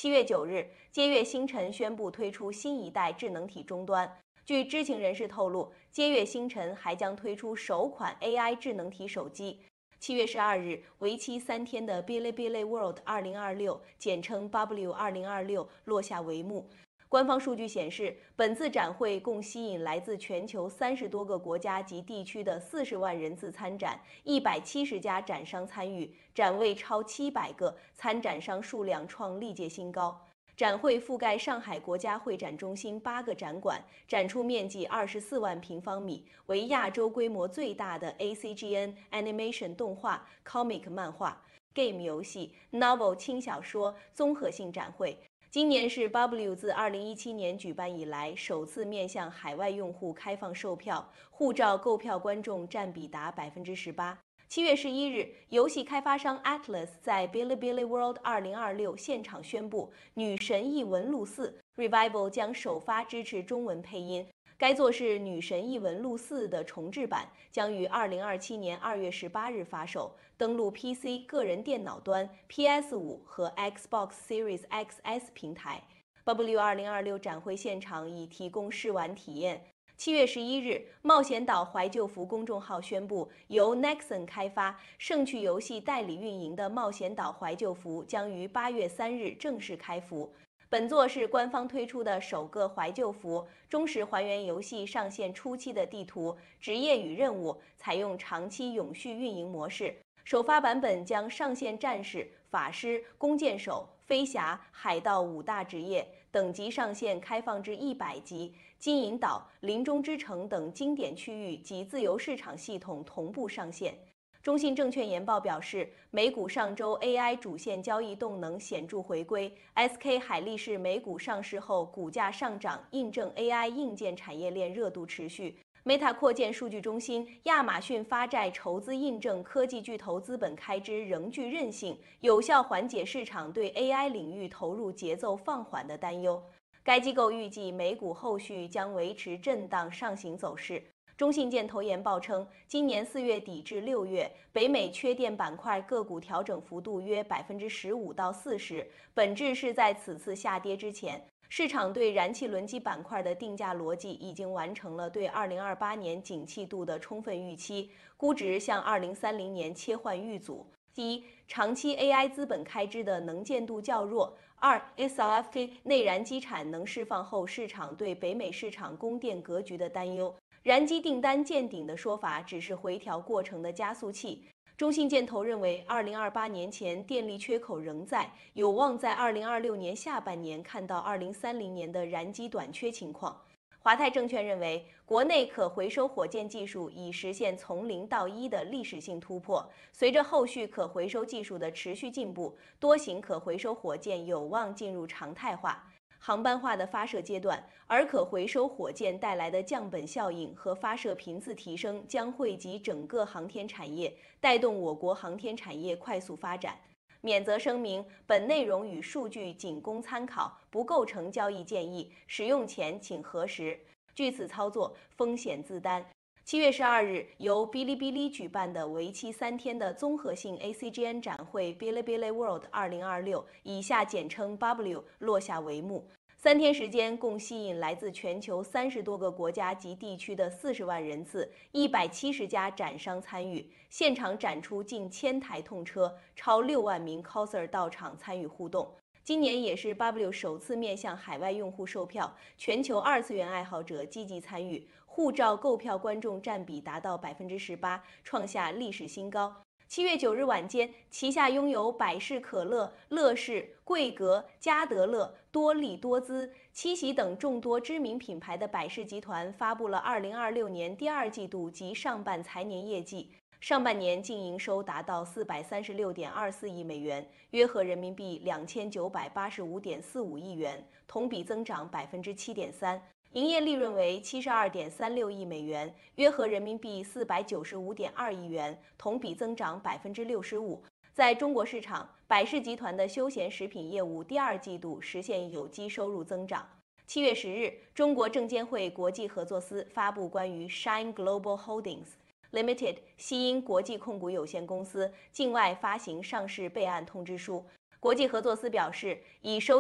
月9日，接月星辰宣布推出新一代智能体终端。据知情人士透露，接月星辰还将推出首款 AI 智能体手机。月12日，为期3天的 Bilibili World 2026，简称 W 2026落下帷幕。官方数据显示，本次展会共吸引来自全球30多个国家及地区的40万人次参展，170家展商参与，展位超700个，参展商数量创历届新高。展会覆盖上海国家会展中心8个展馆，展出面积24万平方米，为亚洲规模最大的 ACGN Animation 动画、Comic 漫画、Game 游戏、Novel 轻小说综合性展会。今年是 W 自2017年举办以来首次面向海外用户开放售票，护照购票观众占比达18%。月11日，游戏开发商 Atlas 在 Bilibili World 2026现场宣布，《女神异闻录4 Revival》将首发支持中文配音。该作是《女神异闻录4》的重制版，将于2027年2月18日发售，登陆 PC 个人电脑端、PS5 和 Xbox Series XS 平台。W 2026展会现场已提供试玩体验。月11日，冒险岛怀旧服公众号宣布，由 Nexon 开发、盛趣游戏代理运营的冒险岛怀旧服将于8月3日正式开服。本作是官方推出的首个怀旧服，忠实还原游戏上线初期的地图、职业与任务，采用长期永续运营模式。首发版本将上线战士、法师、弓箭手、飞侠、海盗5大职业，等级上限开放至100级，金银岛、林中之城等经典区域及自由市场系统同步上线。中信证券研报表示，美股上周 AI 主线交易动能显著回归 ，SK 海力士美股上市后股价上涨，印证 AI 硬件产业链热度持续。Meta 扩建数据中心，亚马逊发债筹资印证科技巨头资本开支仍具韧性，有效缓解市场对 AI 领域投入节奏放缓的担忧。该机构预计美股后续将维持震荡上行走势。中信建投研报称，今年4月底至6月，北美缺电板块个股调整幅度约15%到40%，本质是在此次下跌之前，市场对燃气轮机板块的定价逻辑已经完成了对2028年景气度的充分预期，估值向2030年切换预组。第一，长期 AI 资本开支的能见度较弱；2 ，SLFK 内燃机产能释放后，市场对北美市场供电格局的担忧。燃机订单见顶的说法只是回调过程的加速器。中信建投认为，2028年前电力缺口仍在，有望在2026年下半年看到2030年的燃机短缺情况。华泰证券认为，国内可回收火箭技术已实现从0到1的历史性突破，随着后续可回收技术的持续进步，多型可回收火箭有望进入常态化。航班化的发射阶段，而可回收火箭带来的降本效应和发射频次提升将惠及整个航天产业，带动我国航天产业快速发展。免责声明：本内容与数据仅供参考，不构成交易建议，使用前请核实。据此操作，风险自担。月12日，由哔哩哔哩举办的为期3天的综合性 ACGN 展会 Bilibili World 2026，以下简称 W， 落下帷幕。3天时间，共吸引来自全球30多个国家及地区的40万人次，170家展商参与，现场展出近1000台痛车，超6万名 coser 到场参与互动。今年也是 W 首次面向海外用户售票，全球2次元爱好者积极参与，护照购票观众占比达到18%，创下历史新高。月9日晚间，旗下拥有百事可乐、乐事、桂格、嘉德乐、多力多姿、七喜等众多知名品牌的百事集团发布了2026年第2季度及上半财年业绩。上半年净营收达到436.24亿美元，约合人民币2985.45亿元，同比增长7.3%。营业利润为72.36亿美元，约合人民币495.2亿元，同比增长65%。在中国市场，百事集团的休闲食品业务第2季度实现有机收入增长。月10日，中国证监会国际合作司发布关于 Shine Global Holdings Limited 西英国际控股有限公司境外发行上市备案通知书。国际合作司表示，已收